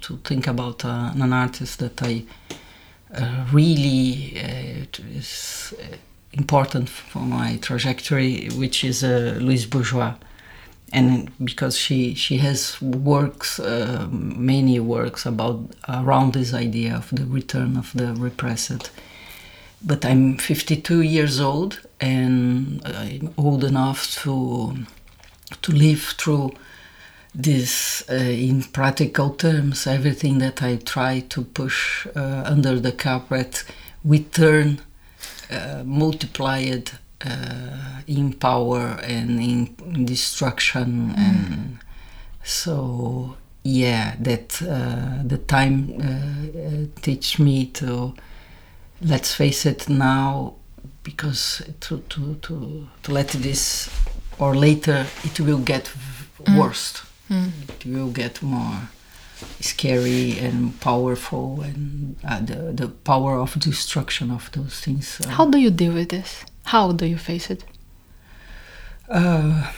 to think about an artist that I really is important for my trajectory, which is Louise Bourgeois. And because she has works, many works around this idea of the return of the repressed. But I'm 52 years old, and I'm old enough to live through this in practical terms. Everything that I try to push under the carpet, we turn multiplied in power and in destruction. And so that the time teach me to, let's face it now, because to let this, or later it will get worse. It will get more scary and powerful, and the power of destruction of those things. How do you deal with this? How do you face it? I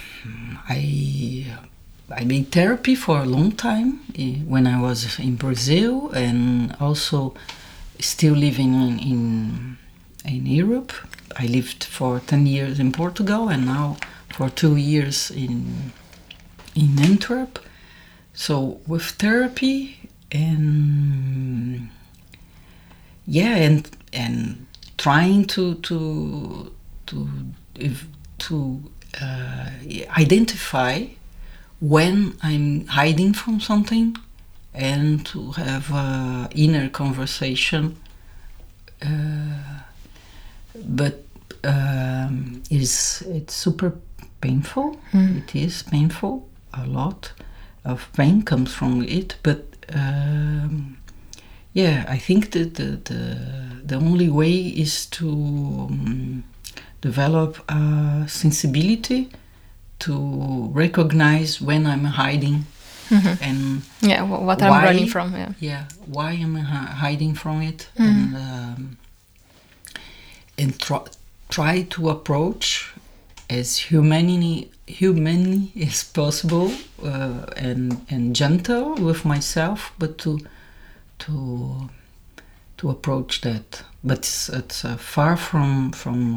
made therapy for a long time when I was in Brazil, and also still living in Europe. I lived for 10 years in Portugal, and now for 2 years in Antwerp. So with therapy and trying to identify when I'm hiding from something, and to have an inner conversation. But it's super painful. It is painful. A lot of pain comes from it, but I think that the only way is to develop a sensibility to recognize when I'm hiding, and what I'm running from. Why am I hiding from it, and try to approach as humanely as possible, and gentle with myself, but to approach that. But it's far from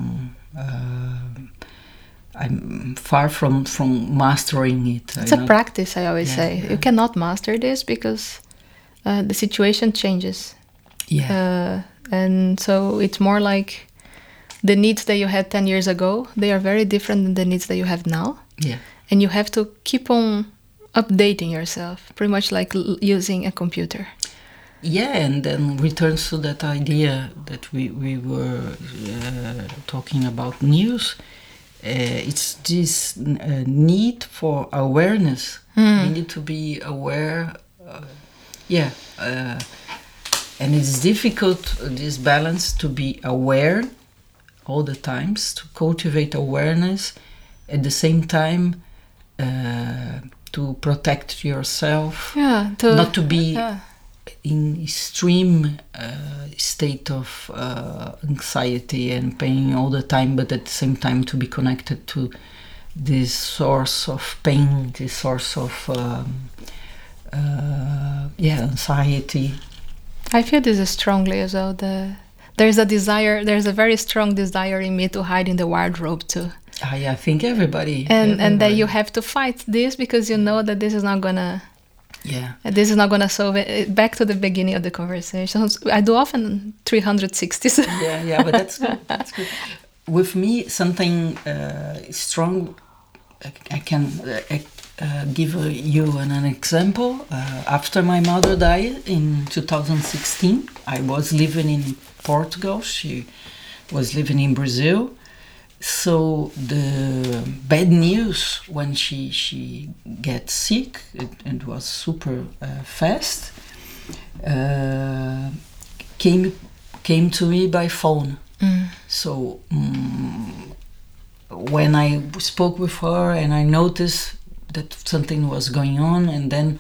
I'm far from mastering it. It's a practice, I always say. You cannot master this because the situation changes. And so it's more like the needs that you had 10 years ago, they are very different than the needs that you have now. And you have to keep on updating yourself, pretty much like using a computer. And then returns to that idea that we were talking about news. It's this need for awareness. We need to be aware. And it's difficult, this balance, to be aware all the times, to cultivate awareness, at the same time to protect yourself, not to be in extreme state of anxiety and pain all the time, but at the same time to be connected to this source of pain, this source of anxiety. I feel this strongly as well. There's a very strong desire in me to hide in the wardrobe too. I think everybody. And that you have to fight this because you know that this is not gonna. This is not gonna solve it. Back to the beginning of the conversation. I do often 360s. But that's good. That's good. With me, something strong. I can give you an example. After my mother died in 2016, I was living in Portugal. She was living in Brazil. So the bad news when she gets sick, it was super fast, came to me by phone. So when I spoke with her and I noticed that something was going on, and then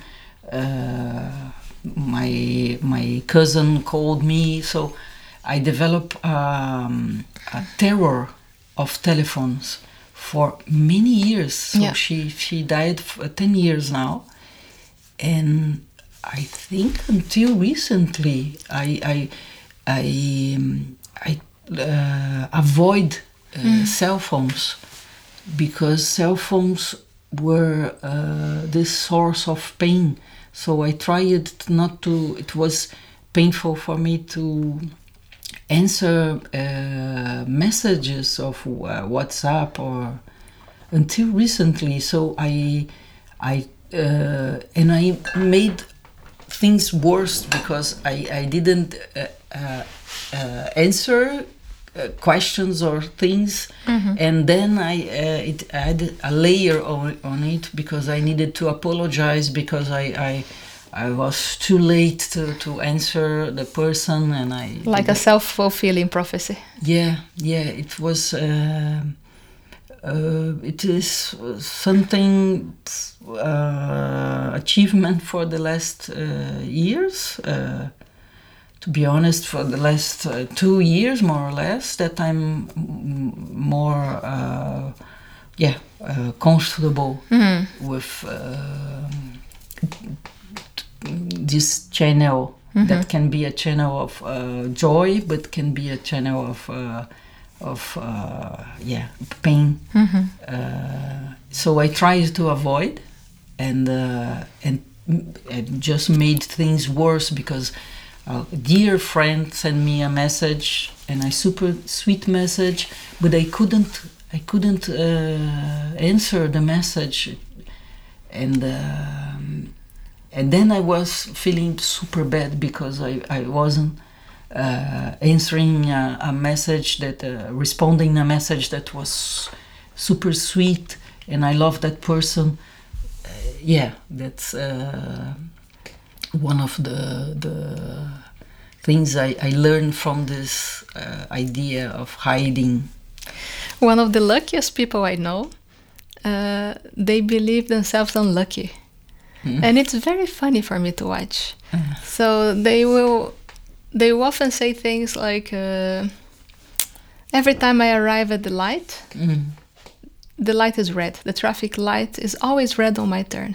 my cousin called me, so I developed a terror of telephones for many years. So she died for 10 years now, and I think until recently, I avoid cell phones, because cell phones were this source of pain. So I tried not to. It was painful for me to answer messages of WhatsApp or until recently. So I made things worse because I didn't answer questions or things, and then it added a layer on it because I needed to apologize because I was too late to answer the person, and I like a self-fulfilling prophecy. Yeah, it was. It is something achievement for the last years. To be honest, for the last 2 years, more or less, that I'm more, comfortable with this channel. That can be a channel of joy, but can be a channel of pain. So I tried to avoid, and just made things worse because a dear friend sent me a message, and a super sweet message, but I couldn't answer the message, and then I was feeling super bad because I wasn't answering a message that responding a message that was super sweet, and I love that person. That's one of the things I learned from this idea of hiding. One of the luckiest people I know, they believe themselves unlucky. And it's very funny for me to watch. So they will often say things like, every time I arrive at the light, the light is red. The traffic light is always red on my turn.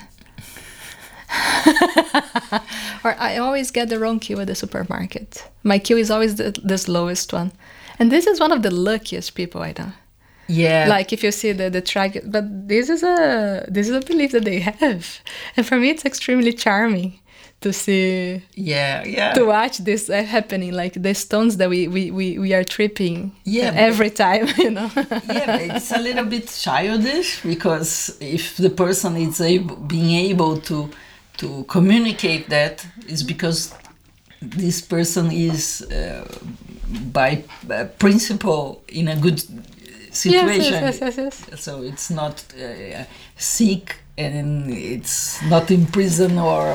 Or I always get the wrong queue at the supermarket. My queue is always the slowest one. And this is one of the luckiest people I know. Yeah. Like if you see the track, but this is a belief that they have. And for me, it's extremely charming to see. Yeah. To watch this happening, like the stones that we are tripping every time, you know. Yeah, it's a little bit childish, because if the person is being able to communicate that, is because this person is by principle in a good situation. Yes. So it's not sick, and it's not in prison or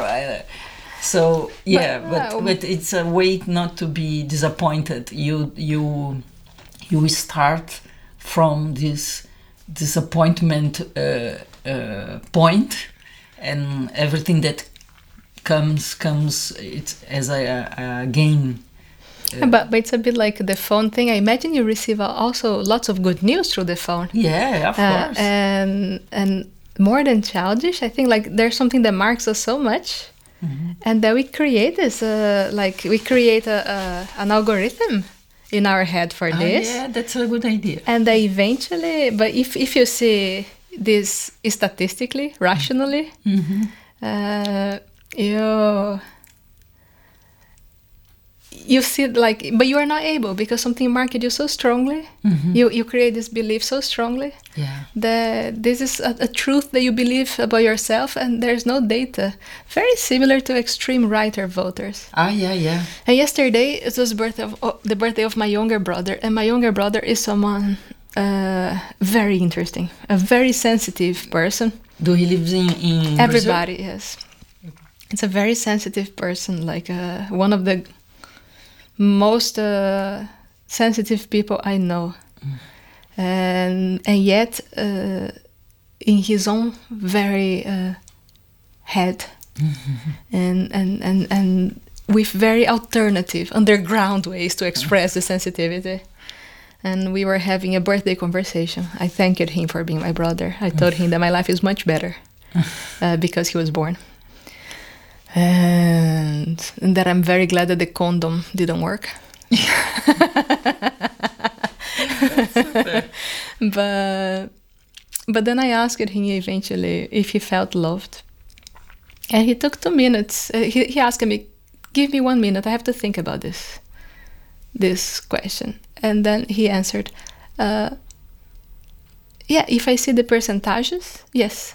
but it's a way not to be disappointed. You start from this disappointment point, and everything that comes it's as a game. But it's a bit like the phone thing. I imagine you receive also lots of good news through the phone. Yeah, of course. And more than childish, I think like there's something that marks us so much, and that we create this we create an algorithm in our head for this. Yeah, that's a good idea. And eventually, but if you see this statistically, rationally, you see like, but you are not able, because something marked you so strongly. You create this belief so strongly that this is a truth that you believe about yourself, and there's no data. Very similar to extreme right voters. Yeah. And yesterday it was the birthday of my younger brother, and my younger brother is someone very interesting, a very sensitive person. Do he live in everybody? Brazil? Yes, it's a very sensitive person, like one of the most sensitive people I know, and yet in his own very head, and with very alternative underground ways to express the sensitivity. And we were having a birthday conversation. I thanked him for being my brother. I told him that my life is much better because he was born. and that I'm very glad that the condom didn't work. But then I asked him eventually if he felt loved. And he took 2 minutes. He asked me, give me 1 minute. I have to think about this question. And then he answered, yeah, if I see the percentages, yes.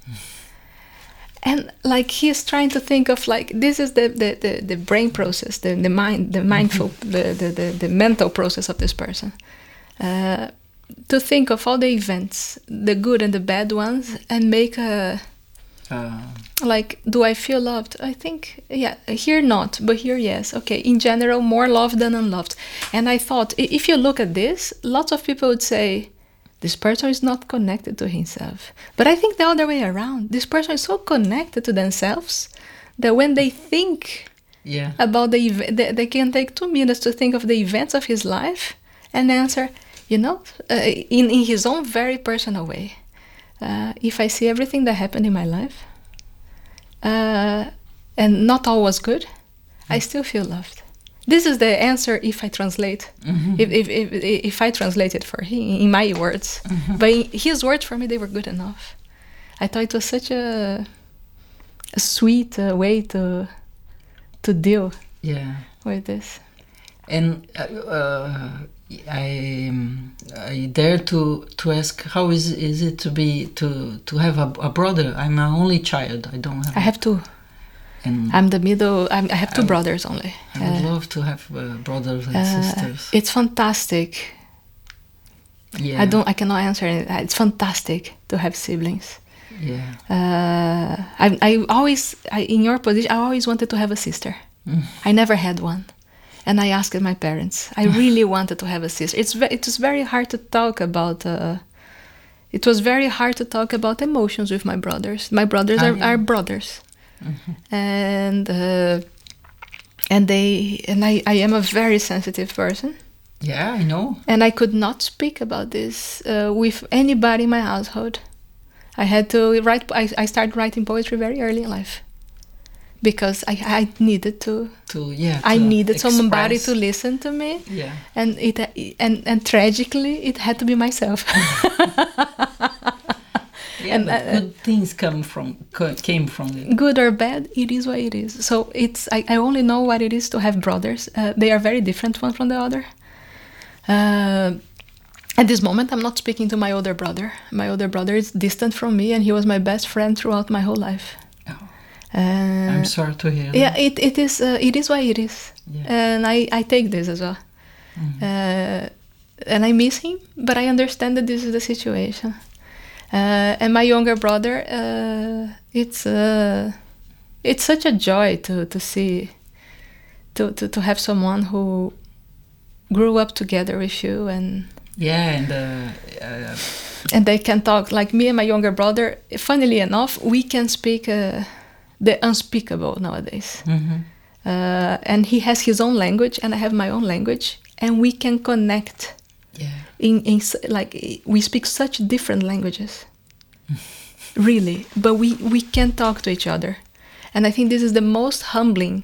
And like he's trying to think of like, this is the brain process, the mind, the mindful, the mental process of this person. To think of all the events, the good and the bad ones, and make a... like, do I feel loved? I think, yeah, here not, but here yes. Okay, in general, more loved than unloved. And I thought, if you look at this, lots of people would say, this person is not connected to himself. But I think the other way around. This person is so connected to themselves that when they think about the event, they can take 2 minutes to think of the events of his life and answer, in his own very personal way. If I see everything that happened in my life, and not all was good, I still feel loved. This is the answer if I translate. Mm-hmm. If I translate it for him in my words. Mm-hmm. But his words for me, they were good enough. I thought it was such a sweet way to deal with this. And I dare to ask, how is it to have a brother? I'm an only child. I don't have. I have 2. And I'm the middle. I have 2 brothers only. I would love to have brothers and sisters. It's fantastic. Yeah. I cannot answer it. It's fantastic to have siblings. Yeah. I always, in your position, I always wanted to have a sister. Mm. I never had one. And I asked my parents. I really wanted to have a sister. It was very hard to talk about. It was very hard to talk about emotions with my brothers. My brothers are brothers, mm-hmm. and I am a very sensitive person. Yeah, I know. And I could not speak about this with anybody in my household. I had to write. I started writing poetry very early in life. Because I needed to I needed somebody to listen to me. Yeah. And and tragically it had to be myself. And good things came from it. Good or bad, it is what it is. So I only know what it is to have brothers. They are very different one from the other. At this moment I'm not speaking to my older brother. My older brother is distant from me and he was my best friend throughout my whole life. I'm sorry to hear. Yeah, it is what it is, and I take this as well. Mm-hmm. And I miss him, but I understand that this is the situation. And my younger brother, it's such a joy to see, to have someone who grew up together with you and they can talk like me and my younger brother. Funnily enough, we can speak. The unspeakable nowadays. Mm-hmm. And he has his own language and I have my own language and we can connect in like we speak such different languages really, but we can talk to each other, and I think this is the most humbling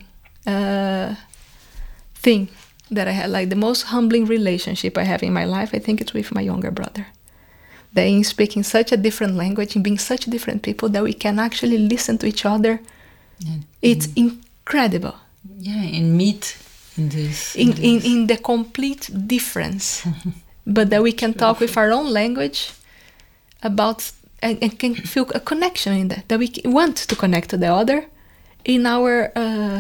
thing that I have, like the most humbling relationship I have in my life. I think it's with my younger brother. They in speaking such a different language and being such different people that we can actually listen to each other. It's incredible. Yeah, and meet in this. In the complete difference. But that we can talk with our own language about and can feel a connection in that we want to connect to the other in our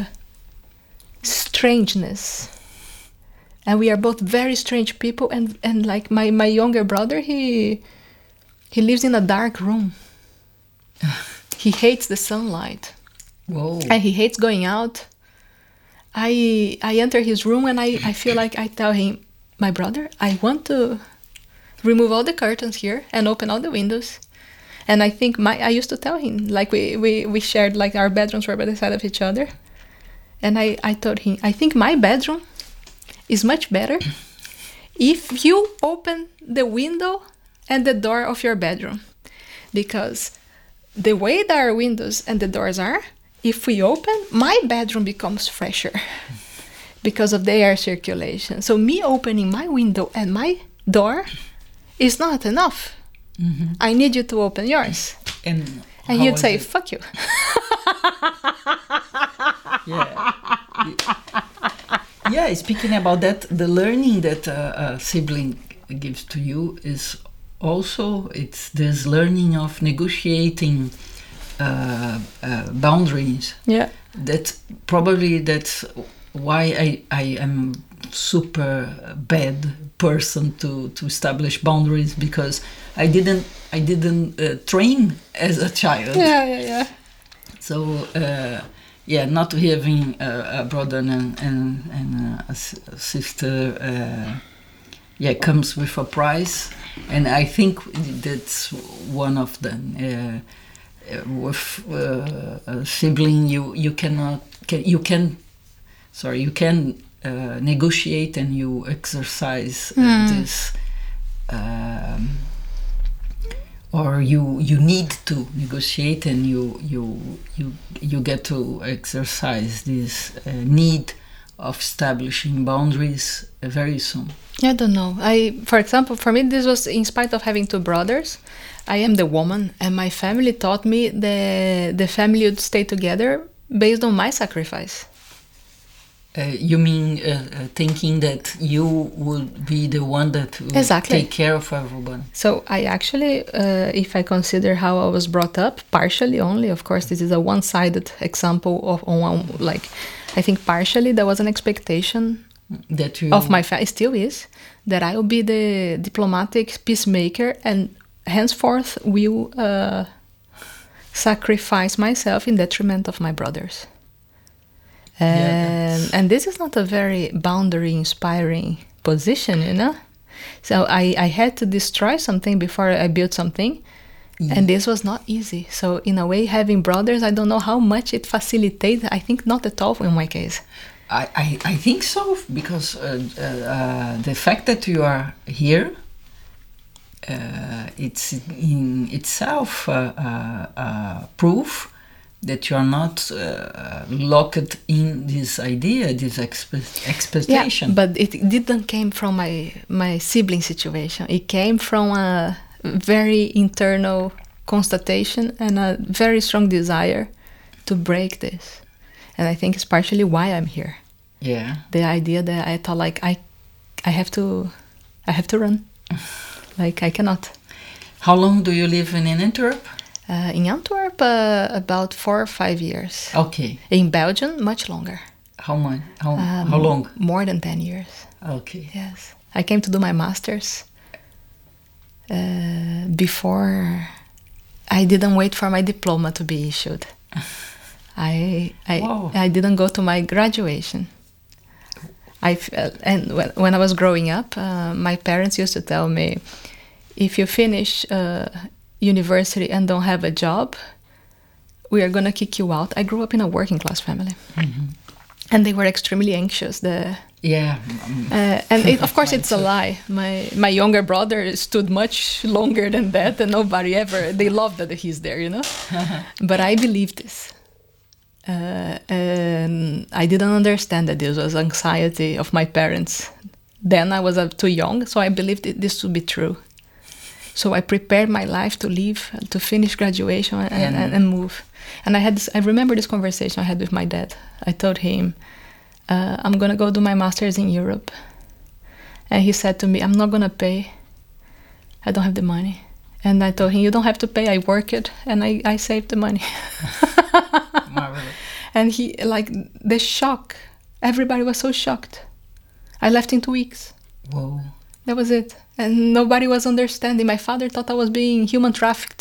strangeness. And we are both very strange people, and like my younger brother, he lives in a dark room. He hates the sunlight. Whoa. And he hates going out. I enter his room and I feel like I tell him, my brother, I want to remove all the curtains here and open all the windows. And I think I used to tell him, like we shared, like our bedrooms were by the side of each other. And I told him, I think my bedroom is much better if you open the window and the door of your bedroom, because the way that our windows and the doors are, if we open, my bedroom becomes fresher because of the air circulation. So me opening my window and my door is not enough. Mm-hmm. I need you to open yours. And you'd say, fuck you. Yeah. Yeah, speaking about that, the learning that a sibling gives to you is also, it's this learning of negotiating boundaries. Yeah. That's why I am super bad person to establish boundaries, because I didn't train as a child. Yeah. So not having a brother and a sister comes with a price, and I think that's one of them. With a sibling, you can negotiate, and you exercise this, or you need to negotiate, and you get to exercise this need of establishing boundaries very soon. I don't know. For example, for me, this was in spite of having two brothers. I am the woman, and my family taught me the family would stay together based on my sacrifice. You mean thinking that you would be the one that would take care of everyone? So I actually, if I consider how I was brought up, partially only, of course, this is a one-sided example I think partially there was an expectation that of my family, still is, that I will be the diplomatic peacemaker, and henceforth will sacrifice myself in detriment of my brothers. And this is not a very boundary-inspiring position, you know? So I had to destroy something before I built something, and this was not easy. So in a way, having brothers, I don't know how much it facilitates. I think not at all in my case. I think so, because the fact that you are here, it's in itself proof that you are not locked in this idea, this expectation. Yeah, but it didn't came from my sibling situation. It came from a very internal constatation and a very strong desire to break this. And I think it's partially why I'm here. Yeah. The idea that I thought, like, I have to run. Like, I cannot. How long do you live in Antwerp? In Antwerp, about 4 or 5 years. Okay. In Belgium, much longer. How long? More than 10 years. Okay. Yes. I came to do my master's. Before, I didn't wait for my diploma to be issued. I didn't go to my graduation. And when I was growing up, my parents used to tell me, if you finish university and don't have a job, we are going to kick you out. I grew up in a working class family. Mm-hmm. And they were extremely anxious. And of course it's a lie. My younger brother stood much longer than that, and nobody ever, they loved that he's there, you know. But I believed this. And I didn't understand that this was anxiety of my parents. Then I was too young, so I believed this to be true. So I prepared my life to leave, to finish graduation and move. And I remember this conversation I had with my dad. I told him, I'm going to go do my master's in Europe. And he said to me, I'm not going to pay. I don't have the money. And I told him, you don't have to pay. I work it, and I saved the money. Marvelous. And he, like, the shock. Everybody was so shocked. I left in 2 weeks. Whoa. That was it. And nobody was understanding. My father thought I was being human trafficked.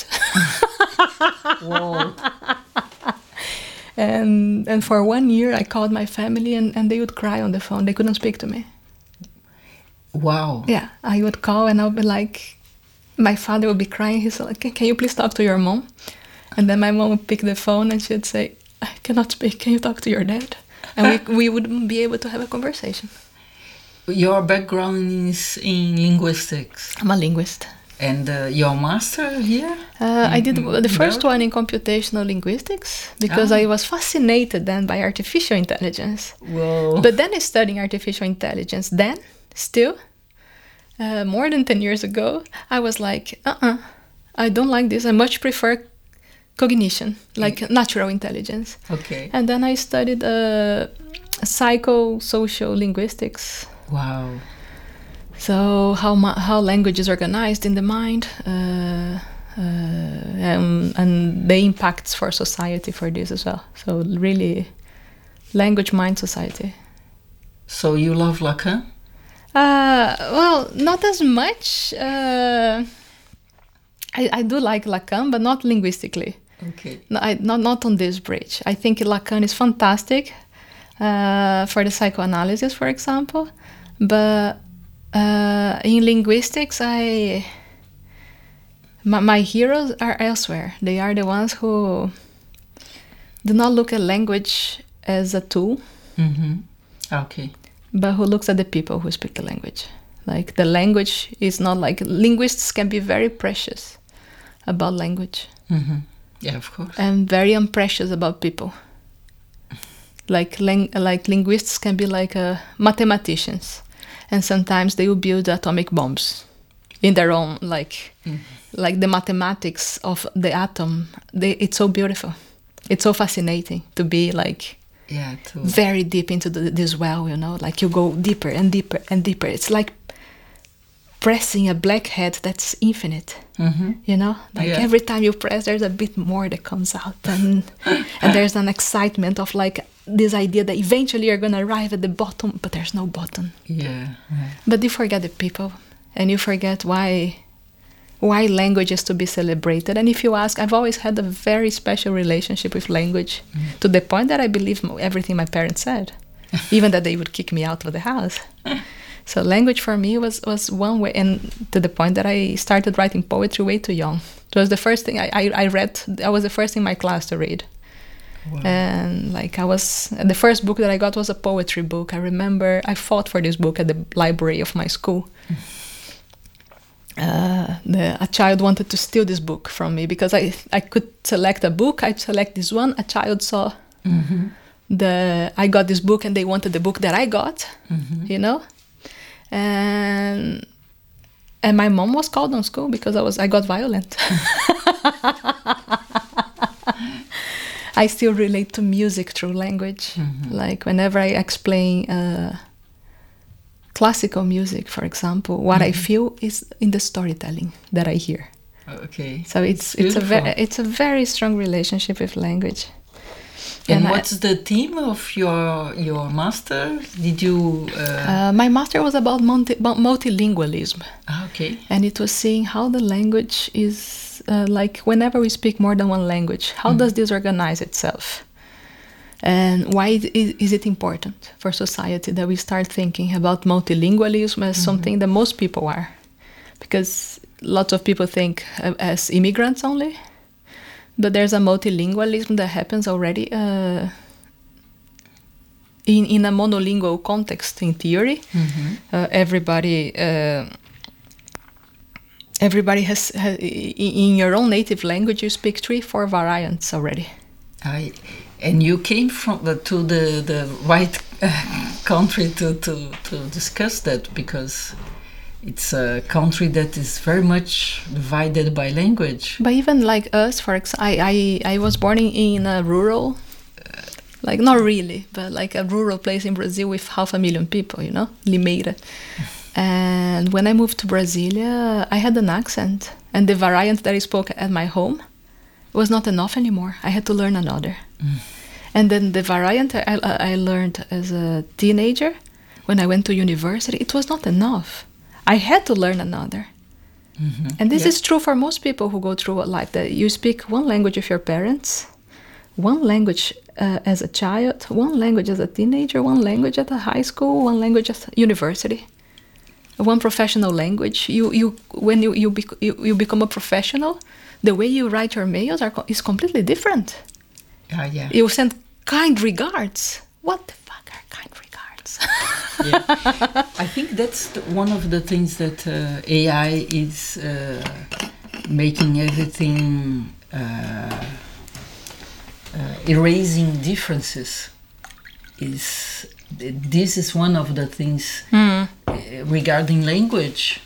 Whoa. And for 1 year, I called my family, and they would cry on the phone. They couldn't speak to me. Wow. Yeah, I would call, and I would be like, my father would be crying. He's like, can you please talk to your mom? And then my mom would pick the phone, and she'd say, I cannot speak. Can you talk to your dad? And we wouldn't be able to have a conversation. Your background is in linguistics. I'm a linguist. And your master here? I did the first one in computational linguistics because I was fascinated then by artificial intelligence. Whoa. But then I studied artificial intelligence. Then, still, more than 10 years ago, I was like, I don't like this. I much prefer cognition, like natural intelligence. Okay. And then I studied psychosocial linguistics. Wow. So how language is organized in the mind and the impacts for society for this as well. So really, language, mind, society. So you love Lacan? Well, not as much. I do like Lacan, but not linguistically. Okay. Not on this bridge. I think Lacan is fantastic for the psychoanalysis, for example, but in linguistics, my heroes are elsewhere. They are the ones who do not look at language as a tool, Okay, but who looks at the people who speak the language. Like the language is not like linguists can be very precious about language. Yeah, of course. And very unprecious about people. Like linguists can be like mathematicians. And sometimes they will build atomic bombs in their own, like the mathematics of the atom. It's so beautiful. It's so fascinating to be like very deep into this well, you know, like you go deeper and deeper and deeper. It's like pressing a black head that's infinite, you know, like every time you press, there's a bit more that comes out, and there's an excitement of like this idea that eventually you're going to arrive at the bottom, but there's no bottom. Yeah. But you forget the people, and you forget why language is to be celebrated. And if you ask, I've always had a very special relationship with language, to the point that I believe everything my parents said, even that they would kick me out of the house. So language for me was one way, and to the point that I started writing poetry way too young. It was the first thing I read. I was the first in my class to read. Wow. And like the first book that I got was a poetry book. I remember I fought for this book at the library of my school. A child wanted to steal this book from me because I could select a book. I'd select this one. A child saw I got this book, and they wanted the book that I got, you know. And my mom was called on school because I got violent. I still relate to music through language. Like whenever I explain classical music, for example, what I feel is in the storytelling that I hear. Okay. So it's a very strong relationship with language. And what's the theme of your master? Did you? My master was about multilingualism. Okay. And it was seeing how the language is like whenever we speak more than one language, how does this organize itself? And why is it important for society that we start thinking about multilingualism as something that most people are? Because lots of people think as immigrants only. But there's a multilingualism that happens already in a monolingual context in theory. Everybody has in your own native language you speak 3-4 variants already. And you came from to the right country to discuss that, because it's a country that is very much divided by language. But even like us, for example, I was born in a rural, like not really, but like a rural place in Brazil with 500,000 people, you know, Limeira. And when I moved to Brasilia, I had an accent, and the variant that I spoke at my home was not enough anymore. I had to learn another. And then the variant I learned as a teenager, when I went to university, it was not enough. I had to learn another. And this is true for most people who go through a life, that you speak one language with your parents, one language as a child, one language as a teenager, one language at a high school, one language at university, one professional language. When you become a professional, the way you write your mails is completely different. You send kind regards. What the fuck are kind regards? Yeah. I think that's one of the things that AI is making everything erasing differences. This is one of the things regarding language.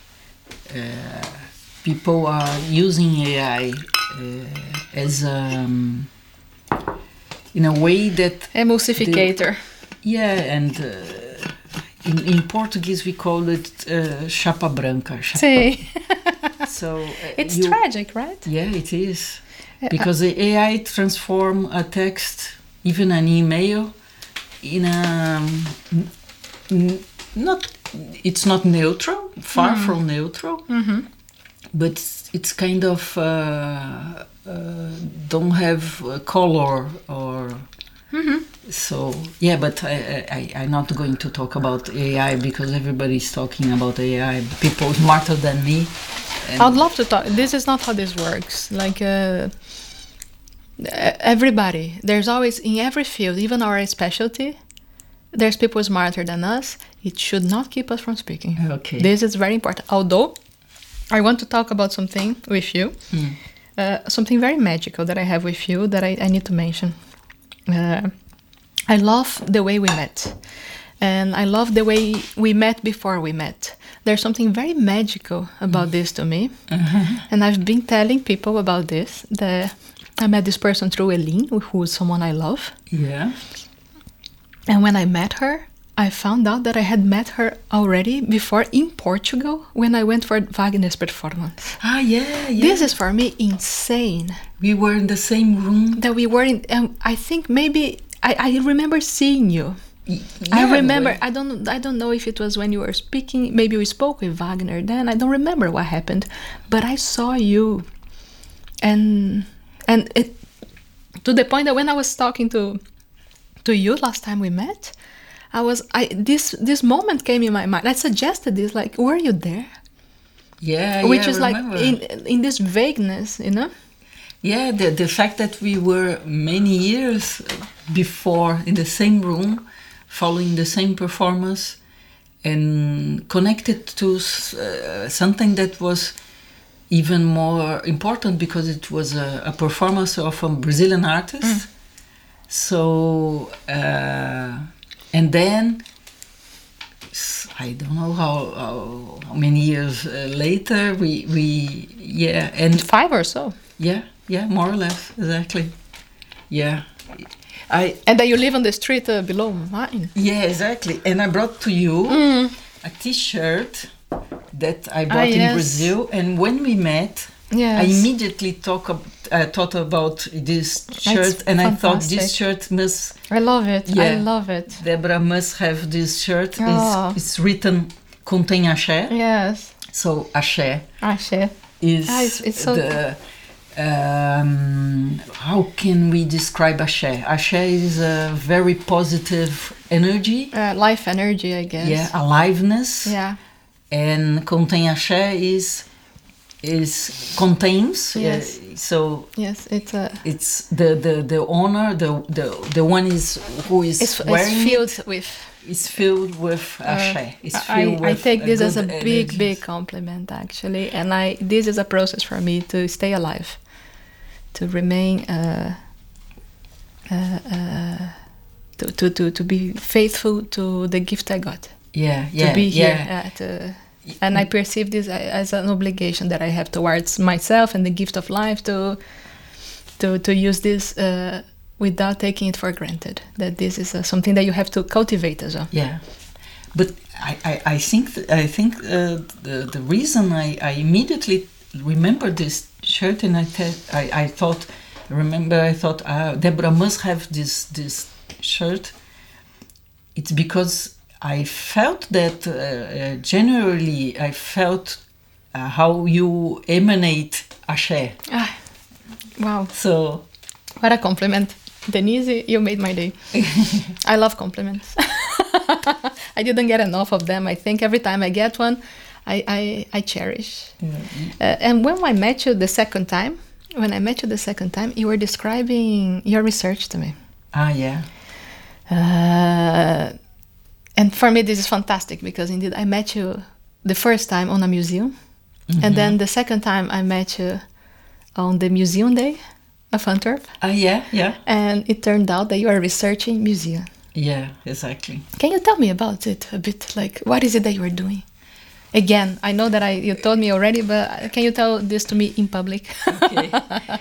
People are using AI as in a way that emulsificator. And in Portuguese we call it chapa branca. Sí. So it's tragic, right? Yeah, it is, because the AI transform a text, even an email, in a it's not neutral, far from neutral, but it's kind of don't have color or. So yeah, but I'm not going to talk about AI because everybody's talking about AI. People smarter than me. I'd love to talk. This is not how this works. Like everybody, there's always in every field, even our specialty, there's people smarter than us. It should not keep us from speaking. Okay. This is very important. Although I want to talk about something with you, something very magical that I have with you that I need to mention. I love the way we met, and I love the way we met before we met. There's something very magical about this to me, and I've been telling people about this. I met this person through Eline, who is someone I love. Yeah. And when I met her, I found out that I had met her already before in Portugal when I went for Wagner's performance. Yeah. This is for me insane. We were in the same room. That we were in. I think maybe I remember seeing you. Yeah, I remember. I don't know if it was when you were speaking. Maybe we spoke with Wagner then. I don't remember what happened, but I saw you, and it, to the point that when I was talking to you last time we met, this moment came in my mind. I suggested this, like, were you there? Yeah, which is I like in this vagueness, you know. Yeah, the fact that we were many years before in the same room, following the same performance, and connected to something that was even more important because it was a performance of a Brazilian artist. So, and then, I don't know how many years later, and 5 or so. Yeah, more or less, exactly. Yeah. And then you live on the street below mine. Yeah, exactly. And I brought to you a T-shirt that I bought in Brazil. And when we met, I immediately thought about this shirt. And fantastic. I thought this shirt must... I love it. Yeah, I love it. Deborah must have this shirt. Oh. It's written, contém axé. Yes. So, axé. Axé. It's so how can we describe axé? Axé is a very positive energy. Life energy, I guess. Yeah, aliveness. Yeah. And contém axé contains. Yes. So yes, it's the owner, the one who is wearing it's filled with axé. I take this as a big compliment, actually, and this is a process for me to stay alive, to remain, to be faithful to the gift I got. To be here, and I perceive this as an obligation that I have towards myself and the gift of life to use this. Without taking it for granted, that this is something that you have to cultivate as well. Yeah, but I think the reason I immediately remember this shirt, and I thought Deborah must have this shirt. It's because I felt that generally I felt how you emanate axé. Wow! So what a compliment. Denise, you made my day. I love compliments. I didn't get enough of them. I think every time I get one, I cherish. And when I met you the second time, you were describing your research to me. Yeah. And And for me, this is fantastic because indeed I met you the first time on a museum. And then the second time I met you on the Museum Day of Antwerp. Yeah. And it turned out that you are researching museum. Yeah, exactly. Can you tell me about it a bit? Like, what is it that you are doing? Again, I know that you told me already, but can you tell this to me in public? Okay.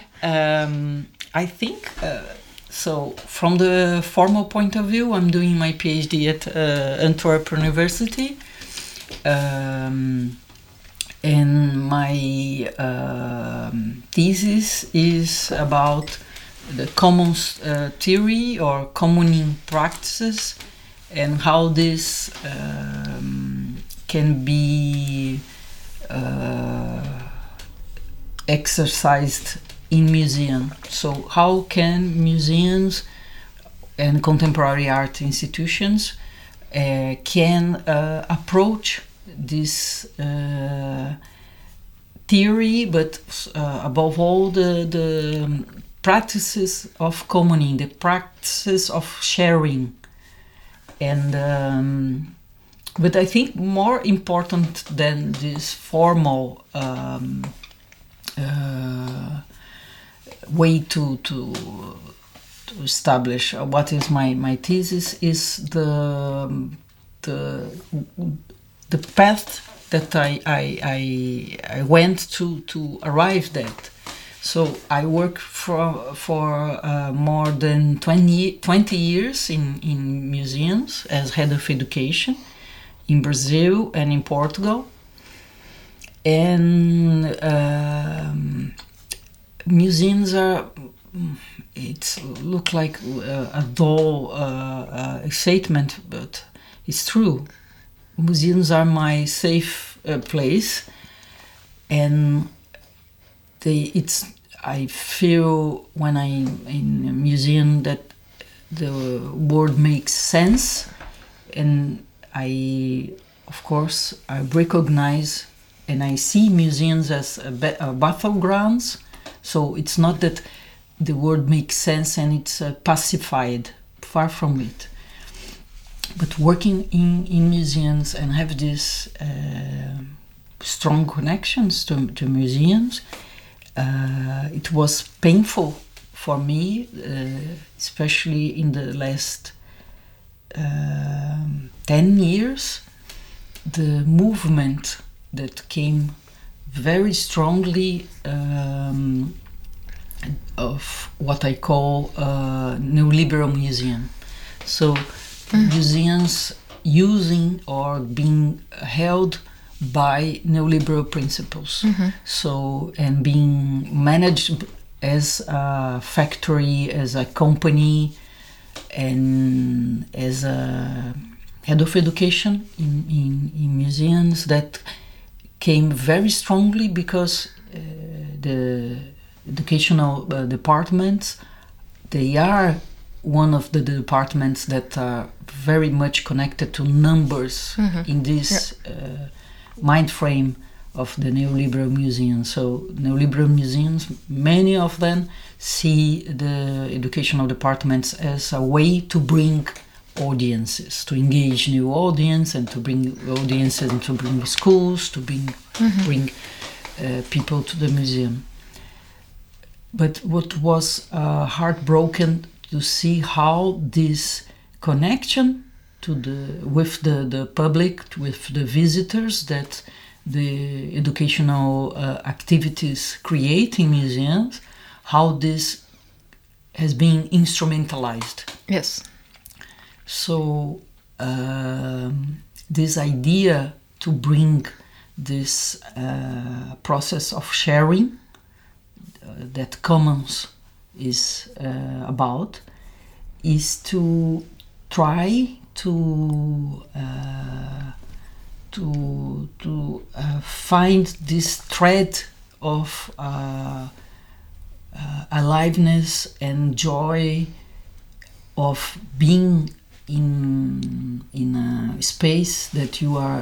I think, so from the formal point of view, I'm doing my PhD at Antwerp University. And my thesis is about the commons theory or commoning practices and how this can be exercised in museums. So how can museums and contemporary art institutions can approach this theory, but above all the practices of commoning, the practices of sharing. And but I think more important than this formal way to establish what is my thesis is the path that I went to arrive at. So I work for more than 20 years in museums as head of education in Brazil and in Portugal. And museums look like a dull statement, but it's true. Museums are my safe place, and I feel when I'm in a museum that the world makes sense, and I recognize and I see museums as battlegrounds. So it's not that the world makes sense and it's pacified, far from it. But working in museums and have these strong connections to museums, it was painful for me, especially in the last 10 years, the movement that came very strongly of what I call neoliberal museum. So museums using or being held by neoliberal principles. So, and being managed as a factory, as a company, and as a head of education in museums that came very strongly because the educational departments, they are one of the departments that are very much connected to numbers in this mind frame of the neoliberal museum. So neoliberal museums, many of them see the educational departments as a way to bring audiences, to engage new audience and to bring audiences and to bring schools, to bring people to the museum. But what was heartbroken to see how this connection with the public, with the visitors that the educational activities create in museums, how this has been instrumentalized. Yes. So this idea to bring this process of sharing that Commons is about is to try to find this thread of aliveness and joy of being in a space that you are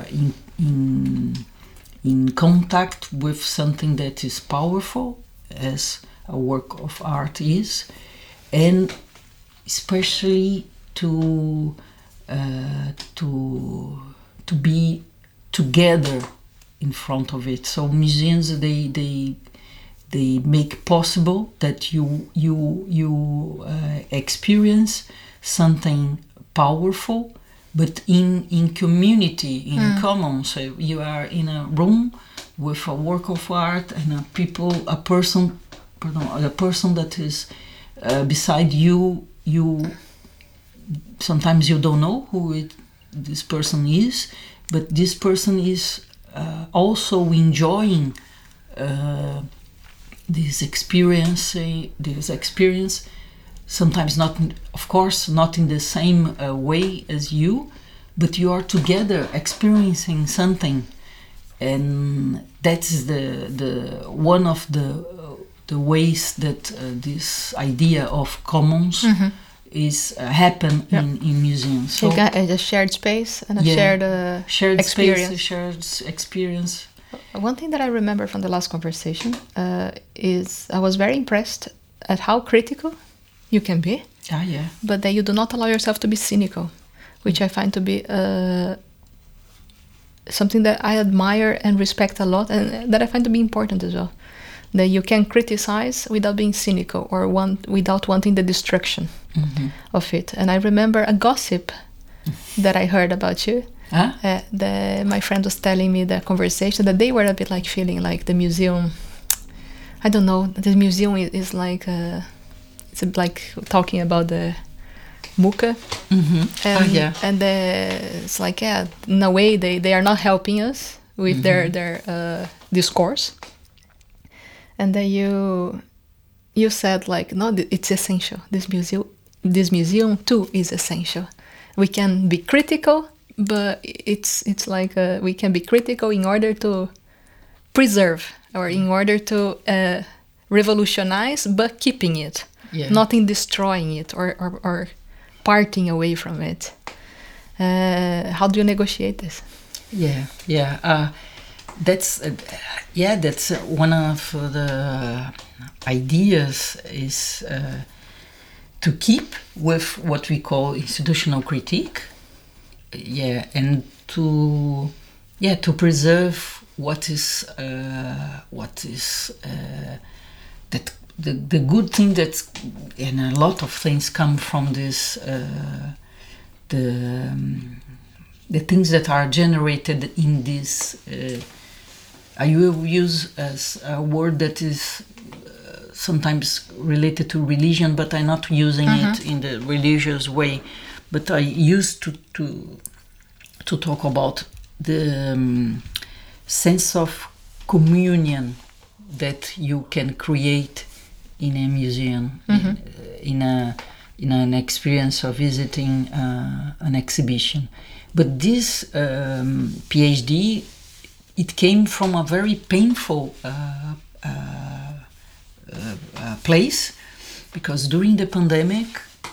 in contact with something that is powerful, as a work of art is, and especially to to be together in front of it. So museums, they make possible that you experience something powerful, but in community, in common. So you are in a room with a work of art and a person that is beside you. You sometimes you don't know who this person is, but this person is also enjoying this experience. Sometimes not, of course, not in the same way as you, but you are together experiencing something, and that's the one of the ways that this idea of commons is happen in museums. So you got a shared space and a shared experience. Space, shared experience. One thing that I remember from the last conversation is I was very impressed at how critical you can be, but that you do not allow yourself to be cynical, which I find to be something that I admire and respect a lot, and that I find to be important as well. That you can criticize without being cynical or without wanting the destruction of it. And I remember a gossip that I heard about you. My friend was telling me the conversation that they were a bit like feeling like the museum. I don't know. The museum is like it's like talking about the Muka, and it's like in a way they are not helping us with their discourse. And then you said like, no, it's essential. This museum too is essential. We can be critical, but it's like we can be critical in order to preserve or in order to revolutionize, but keeping it, not in destroying it or parting away from it. How do you negotiate this? That's one of the ideas is to keep with what we call institutional critique, and to preserve what is that the good thing that's, and a lot of things come from this the things that are generated in this. I will use as a word that is sometimes related to religion, but I'm not using it in the religious way. But I used to talk about the sense of communion that you can create in a museum, in an experience of visiting an exhibition. But this PhD, it came from a very painful place, because during the pandemic,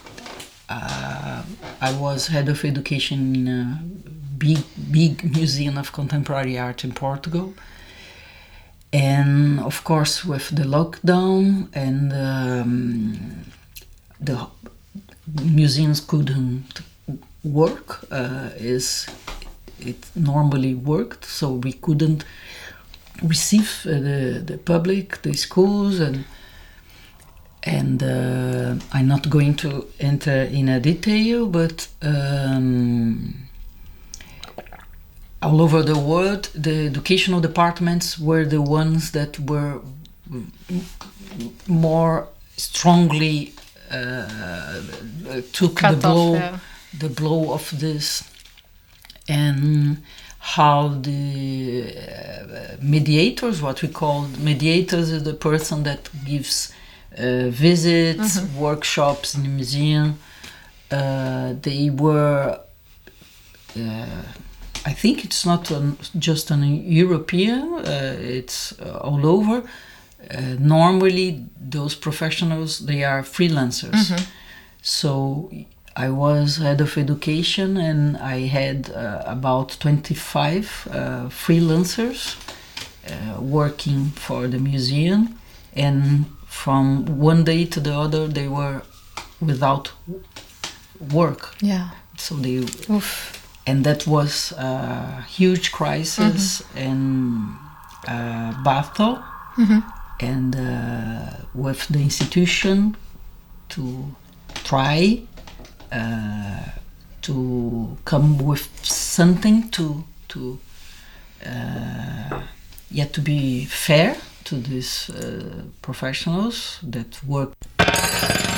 I was head of education in a big museum of contemporary art in Portugal. And of course, with the lockdown and the museums couldn't work as it normally worked, so we couldn't receive the public, the schools, and I'm not going to enter in a detail, but all over the world, the educational departments were the ones that were more strongly took the blow of this, and how the mediators, what we call mediators, is the person that gives visits, workshops in the museum. They were, I think it's not just an European, it's all over. Normally, those professionals, they are freelancers. So I was head of education, and I had about 25 freelancers working for the museum, and from one day to the other they were without work. Yeah. So they and that was a huge crisis in Bato, and with the institution to try to come with something to be fair to these professionals that work.